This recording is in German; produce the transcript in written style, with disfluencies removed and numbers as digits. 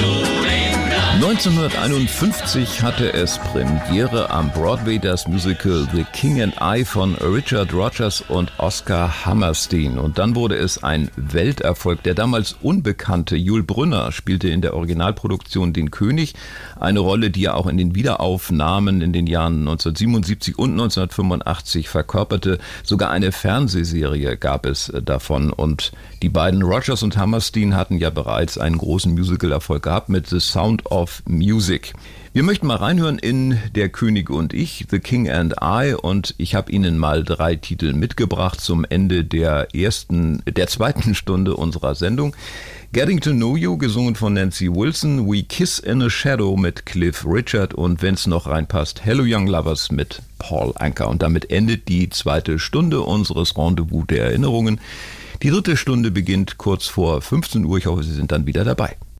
1951 hatte es Premiere am Broadway, das Musical The King and I von Richard Rodgers und Oscar Hammerstein. Und dann wurde es ein Welterfolg. Der damals unbekannte Yul Brynner spielte in der Originalproduktion den König, eine Rolle, die er auch in den Wiederaufnahmen in den Jahren 1977 und 1985 verkörperte. Sogar eine Fernsehserie gab es davon. Und die beiden, Rodgers und Hammerstein, hatten ja bereits einen großen Musicalerfolg gehabt mit The Sound of Music. Wir möchten mal reinhören in Der König und ich, The King and I, und ich habe Ihnen mal 3 Titel mitgebracht zum Ende der zweiten Stunde unserer Sendung. Getting to Know You, gesungen von Nancy Wilson, We Kiss in a Shadow mit Cliff Richard und wenn's noch reinpasst, Hello Young Lovers mit Paul Anka. Und damit endet die 2. Stunde unseres Rendezvous der Erinnerungen. Die 3. Stunde beginnt kurz vor 15 Uhr. Ich hoffe, Sie sind dann wieder dabei.